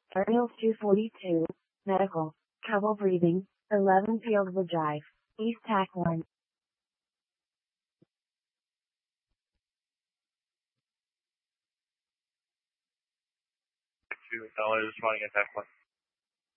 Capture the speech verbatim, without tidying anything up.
Aerials two forty-two, Medical, Trouble Breathing, eleven Fieldwood Drive, East Tackworth. Two, L A is running at Tackworth.